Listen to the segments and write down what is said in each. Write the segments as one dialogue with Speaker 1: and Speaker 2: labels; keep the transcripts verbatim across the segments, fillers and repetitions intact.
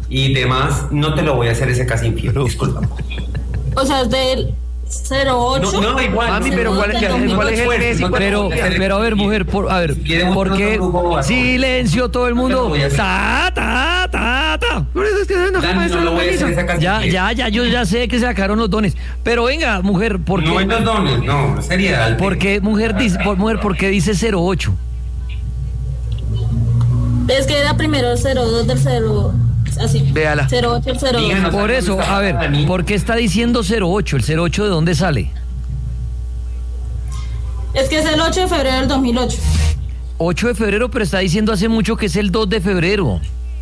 Speaker 1: y demás, no te lo voy a hacer ese casi infiel, disculpa.
Speaker 2: O sea, es del cero ocho.
Speaker 1: No, no, igual.
Speaker 3: Mami, pero ¿cuál es, cuál es el mes?
Speaker 4: Pero, pero a ver, mujer, por, a ver, ¿por qué? Silencio todo el mundo. Ta, ta, ta, ta.
Speaker 3: Por eso es que no,
Speaker 1: Dan, no lo voy a hacer esa casi
Speaker 4: Ya,
Speaker 1: infiel.
Speaker 4: ya, ya, yo ya sé que se sacaron los dones. Pero venga, mujer, ¿por
Speaker 1: No
Speaker 4: qué?
Speaker 1: es los dones, no, sería.
Speaker 4: ¿Por qué, mujer, dice, por, mujer, por qué dice cero ocho?
Speaker 2: Es que era primero el cero dos del cero. Así.
Speaker 3: Véala.
Speaker 2: cero ocho el cero dos.
Speaker 1: Díganos.
Speaker 4: Por eso, a ver, ¿por qué está diciendo cero ocho? ¿El cero ocho de dónde sale?
Speaker 2: Es que es el ocho de febrero del dos mil ocho.
Speaker 4: ocho de febrero, pero está diciendo hace mucho que es el dos de febrero.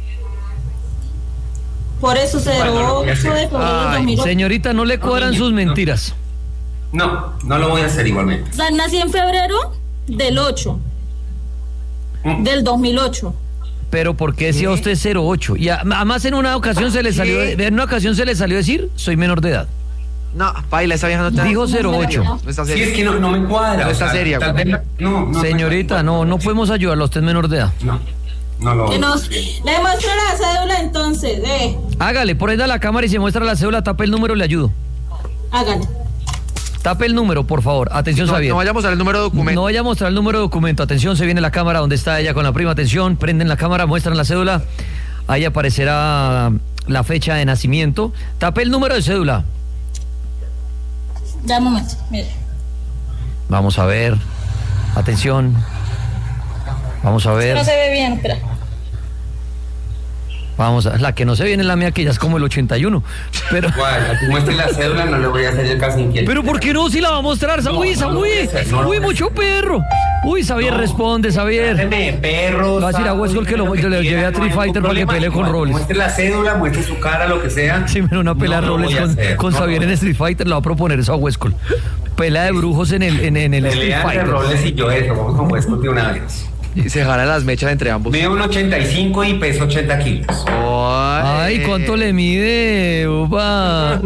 Speaker 2: Por eso cero ocho de febrero del dos mil ocho.
Speaker 4: Señorita, no le cuadran sus mentiras.
Speaker 1: No, no lo voy a hacer igualmente.
Speaker 2: O sea, nací en febrero del ocho. Del dos mil ocho.
Speaker 4: Pero ¿por qué decía usted cero ocho? Y a- además en una ocasión se le salió, en una ocasión se le salió decir, soy menor de edad.
Speaker 3: No, baila, esa vieja no está.
Speaker 4: Dijo cero ocho.
Speaker 3: No está
Speaker 1: Sí,
Speaker 3: seria.
Speaker 1: es que no, no me cuadra.
Speaker 3: No
Speaker 1: o
Speaker 3: está
Speaker 1: sea,
Speaker 3: seria,
Speaker 1: tal
Speaker 3: güey.
Speaker 1: vez- No, no.
Speaker 4: Señorita, no, no podemos ayudarlo, usted es menor de edad.
Speaker 1: No, no lo voy
Speaker 2: Que
Speaker 1: a
Speaker 2: nos,
Speaker 1: hacer.
Speaker 2: le muestro la cédula entonces, eh.
Speaker 4: Hágale, por ahí da la cámara y se muestra la cédula, tape el número, le ayudo.
Speaker 2: Hágale.
Speaker 4: Tape el número, por favor. Atención,
Speaker 3: No,
Speaker 4: Xavier.
Speaker 3: no vayamos a ver el número de documento.
Speaker 4: No vaya a mostrar el número de documento. Atención, se viene la cámara donde está ella con la prima. Atención, prenden la cámara, muestran la cédula. Ahí aparecerá la fecha de nacimiento. Tape el número de cédula.
Speaker 2: Ya un momento, mire.
Speaker 4: Vamos a ver. Atención. Vamos a ver.
Speaker 2: No se ve bien, espera.
Speaker 4: Vamos a... La que no se viene es la mía, que ya es como el ochenta y uno. Pero...
Speaker 1: Igual, así muestre la cédula, no le voy a hacer el caso infiel.
Speaker 4: Pero ¿por qué no? Si la va a mostrar.
Speaker 1: No,
Speaker 4: Uy,
Speaker 1: no lo voy a
Speaker 4: uy,
Speaker 1: hacer, no lo
Speaker 4: uy,
Speaker 1: voy a
Speaker 4: mucho perro. Uy, Xavier,
Speaker 1: No.
Speaker 4: responde, Xavier.
Speaker 1: Déjeme de perros.
Speaker 4: Va a decir a Westcott que lo- yo le llevé a Street Fighter para que pelee con Robles.
Speaker 1: Muestre la cédula, muestre su cara, lo que sea.
Speaker 4: Si me una pelea
Speaker 1: No lo
Speaker 4: Robles
Speaker 1: voy a
Speaker 4: con,
Speaker 1: hacer,
Speaker 4: con
Speaker 1: no lo
Speaker 4: Xavier
Speaker 1: voy
Speaker 4: en
Speaker 1: a
Speaker 4: Street Fighter, le va a proponer eso a Westcott. Pelea de brujos en el, en, en el Street
Speaker 1: Pelea entre
Speaker 4: Fighter.
Speaker 1: Robles y yo eso, vamos con Westcott de una vez.
Speaker 3: Y se jalan las mechas entre ambos.
Speaker 1: Mido un ochenta y cinco y peso ochenta kilos.
Speaker 4: Ay, ¿cuánto le mide, upa?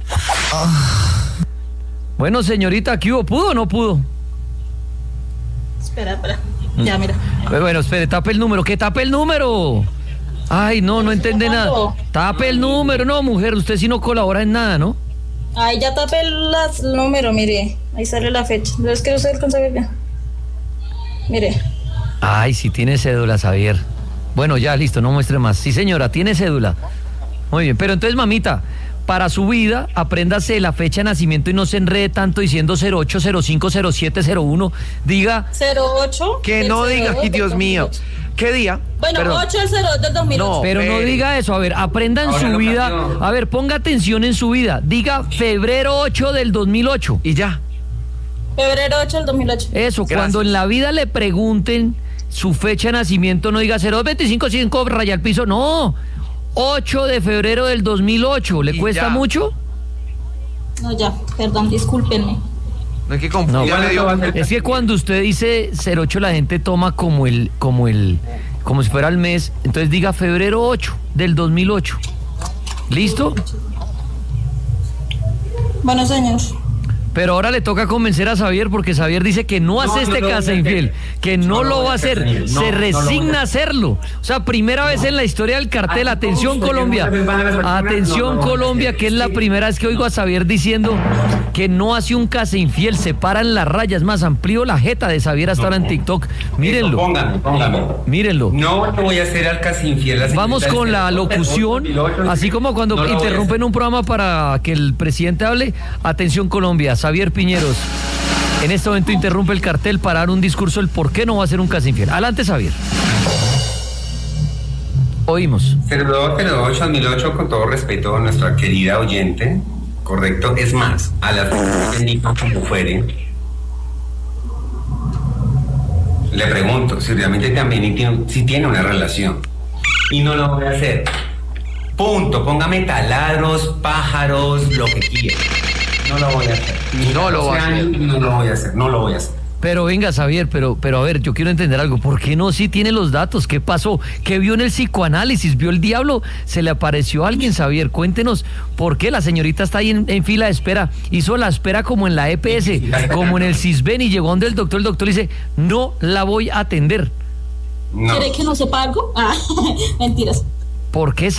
Speaker 4: Bueno, señorita, ¿qué hubo? ¿Pudo o no pudo?
Speaker 2: Espera, espera. Ya, mira.
Speaker 4: Eh, Bueno, espere, tape el número, que tape el número. Ay, no, no entiende nada. Tape el número, no, mujer, usted sí no colabora en nada, ¿no?
Speaker 2: Ahí ya tapé las- el número, mire. Ahí sale la fecha. Pero es que no se alcanza a ver bien. Mire.
Speaker 4: Ay, sí tiene cédula, Xavier. Bueno, ya, listo, no muestre más. Sí, señora, tiene cédula. Muy bien, pero entonces, mamita, para su vida, apréndase la fecha de nacimiento y no se enrede tanto diciendo cero ocho, cero cinco, cero siete, cero uno. Diga,
Speaker 2: cero ocho.
Speaker 3: Que
Speaker 2: del
Speaker 3: no
Speaker 2: cero
Speaker 3: diga,
Speaker 2: dos
Speaker 3: ay,
Speaker 2: del
Speaker 3: Dios
Speaker 2: dos mil
Speaker 3: mío.
Speaker 2: ocho.
Speaker 3: ¿Qué día?
Speaker 2: Bueno,
Speaker 3: Perdón.
Speaker 2: ocho del cero dos del dos mil ocho.
Speaker 3: No.
Speaker 4: pero no
Speaker 3: Espere.
Speaker 4: diga eso. A ver, aprenda en
Speaker 1: Ahora
Speaker 4: su
Speaker 1: lo
Speaker 4: vida.
Speaker 1: cambió.
Speaker 4: A ver, ponga atención en su vida. Diga febrero ocho del dos mil ocho.
Speaker 3: Y ya.
Speaker 2: Febrero ocho del dos mil ocho.
Speaker 4: Eso,
Speaker 3: Gracias.
Speaker 4: cuando en la vida le pregunten su fecha de nacimiento, no diga cero dos veinticinco cinco raya al piso. No, ocho de febrero del dos mil ocho. ¿Le
Speaker 3: Y
Speaker 4: cuesta
Speaker 3: ya.
Speaker 4: mucho?
Speaker 2: No, ya, perdón, discúlpenme.
Speaker 3: No hay que
Speaker 4: No,
Speaker 3: confundir. Ya le dio-
Speaker 4: es que cuando usted dice cero ocho la gente toma como el, como el, como si fuera el mes, entonces diga febrero ocho del dos mil ocho. ¿Listo?
Speaker 2: Bueno, señor.
Speaker 4: Pero ahora le toca convencer a Xavier porque Xavier dice que no hace
Speaker 1: No,
Speaker 4: este
Speaker 1: no lo voy a
Speaker 4: casa
Speaker 1: hacer.
Speaker 4: infiel, que no,
Speaker 1: No
Speaker 4: lo
Speaker 1: lo voy
Speaker 4: va a
Speaker 1: a
Speaker 4: hacer,
Speaker 1: hacer. No,
Speaker 4: se
Speaker 1: no lo voy a
Speaker 4: resigna a
Speaker 1: hacer.
Speaker 4: hacerlo. O sea, primera vez en la historia del cartel,
Speaker 1: Así como
Speaker 4: atención
Speaker 1: usted, que
Speaker 4: Colombia,
Speaker 1: muchas veces van a las personas,
Speaker 4: atención
Speaker 1: no, no, no,
Speaker 4: Colombia, que es la
Speaker 1: sí.
Speaker 4: primera vez que oigo a Xavier diciendo que no hace un casa infiel, se paran las rayas, más amplío la jeta de Xavier hasta ahora en TikTok. Mírenlo,
Speaker 1: Póngame, póngame.
Speaker 4: mírenlo.
Speaker 1: No le voy a hacer al casi infiel. la
Speaker 4: Vamos
Speaker 1: señorita
Speaker 4: con
Speaker 1: del
Speaker 4: la
Speaker 1: cero dos del
Speaker 4: locución,
Speaker 1: dos mil ocho.
Speaker 4: así como cuando
Speaker 1: No lo voy a
Speaker 4: interrumpen
Speaker 1: hacer.
Speaker 4: un programa para que el presidente hable. Atención Colombia, Xavier Piñeros. En este momento interrumpe el cartel para dar un discurso del por qué no va a ser un casa infiel. Adelante, Xavier. Oímos.
Speaker 1: cero dos cero dos dos mil ocho, con todo respeto a nuestra querida oyente, correcto, es más, a las benditas como fuere, le pregunto si realmente también tiene, si tiene una relación, y no lo voy a hacer. Punto, póngame taladros, pájaros, lo que quiera. No lo voy a hacer. Ni
Speaker 3: No lo va a
Speaker 1: catorce
Speaker 3: hacer.
Speaker 1: años, No lo voy a hacer, no lo voy a hacer.
Speaker 4: Pero venga, Xavier, pero, pero a ver, yo quiero entender algo. ¿Por qué no si tiene los datos? ¿Qué pasó? ¿Qué vio en el psicoanálisis? ¿Vio el diablo? ¿Se le apareció a alguien, Xavier? Cuéntenos, ¿por qué la señorita está ahí en, en fila de espera? Hizo la espera como en la E P S, como en el Cisben, y llegó donde el doctor, el doctor le dice, no la voy a atender.
Speaker 1: No.
Speaker 2: ¿Quiere que no sepa algo? Ah, mentiras.
Speaker 4: ¿Por qué,